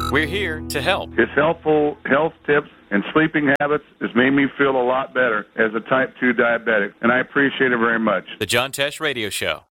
We're here to help. His helpful health tips and sleeping habits has made me feel a lot better as a type 2 diabetic, and I appreciate it very much. The John Tesh Radio Show.